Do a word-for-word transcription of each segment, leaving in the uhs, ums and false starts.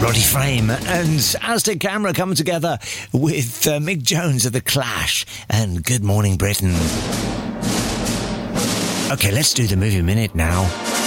Roddy Frame and Aztec Camera come together with uh, Mick Jones of The Clash and Good Morning Britain. Okay, let's do the movie minute now.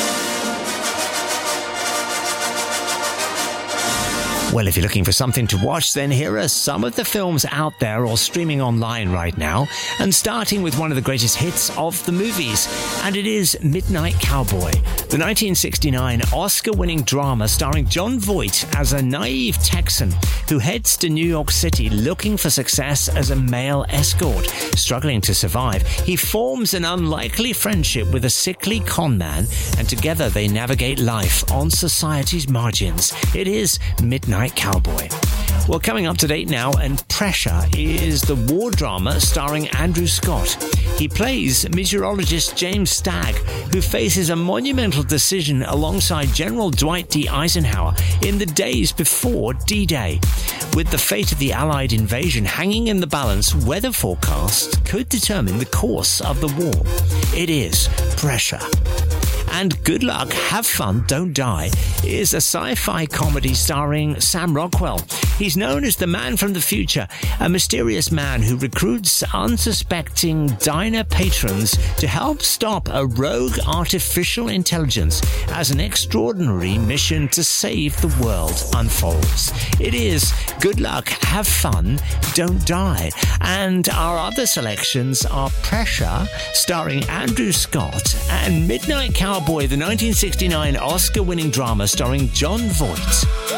Well, if you're looking for something to watch, then here are some of the films out there or streaming online right now. And starting with one of the greatest hits of the movies, and it is Midnight Cowboy, the nineteen sixty-nine Oscar-winning drama starring Jon Voight as a naive Texan who heads to New York City looking for success as a male escort. Struggling to survive, he forms an unlikely friendship with a sickly con man, and together they navigate life on society's margins. It is Midnight Cowboy. Well, coming up to date now, and Pressure is the war drama starring Andrew Scott. He plays meteorologist James Stagg, who faces a monumental decision alongside General Dwight D. Eisenhower in the days before D-Day. With the fate of the Allied invasion hanging in the balance, weather forecasts could determine the course of the war. It is Pressure. And Good Luck, Have Fun, Don't Die is a sci-fi comedy starring Sam Rockwell. He's known as the Man from the Future, a mysterious man who recruits unsuspecting diner patrons to help stop a rogue artificial intelligence as an extraordinary mission to save the world unfolds. It is Good Luck, Have Fun, Don't Die. And our other selections are Pressure, starring Andrew Scott, and Midnight Cowboy, the nineteen sixty-nine Oscar-winning drama starring Jon Voight.